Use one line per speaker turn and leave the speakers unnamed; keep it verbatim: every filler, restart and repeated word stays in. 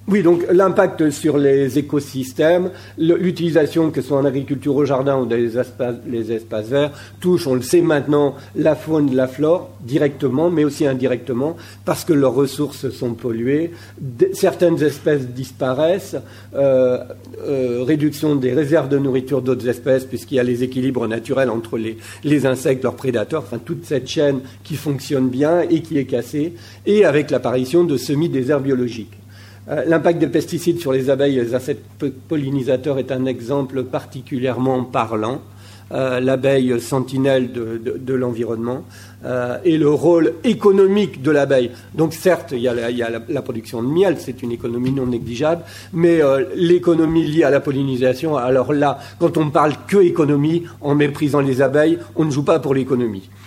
Oui, donc l'impact sur les écosystèmes, l'utilisation, que ce soit en agriculture au jardin ou dans les espaces, les espaces verts, touche, on le sait maintenant, la faune, la flore, directement, mais aussi indirectement, parce que leurs ressources sont polluées. D- certaines espèces disparaissent, euh, euh, réduction des réserves de nourriture d'autres espèces, puisqu'il y a les équilibres naturels entre les, les insectes, leurs prédateurs, enfin toute cette chaîne qui fonctionne bien et qui est cassée, et avec l'apparition de semi-déserts biologiques. Euh, l'impact des pesticides sur les abeilles et les insectes pollinisateurs est un exemple particulièrement parlant. Euh, l'abeille sentinelle de, de, de l'environnement euh, et le rôle économique de l'abeille. Donc certes, il y a la, il y a la, la production de miel, c'est une économie non négligeable, mais euh, l'économie liée à la pollinisation, alors là, quand on ne parle que économie, en méprisant les abeilles, on ne joue pas pour l'économie.